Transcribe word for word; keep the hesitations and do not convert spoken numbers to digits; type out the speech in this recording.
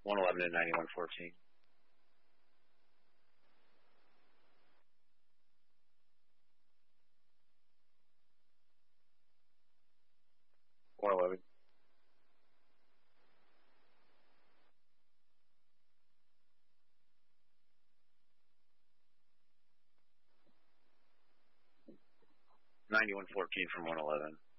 one eleven to ninety-one fourteen. one eleven. ninety-one fourteen from one eleven.